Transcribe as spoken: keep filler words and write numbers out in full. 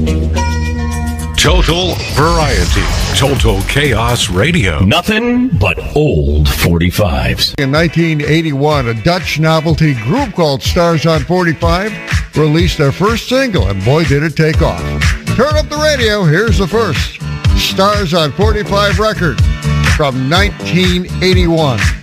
Total variety. Total Chaos Radio. Nothing but old forty-fives. In nineteen eighty-one, a Dutch novelty group called Stars on forty-five released their first single, and boy, did it take off. Turn up the radio. Here's the first Stars on forty-five record from nineteen eighty-one.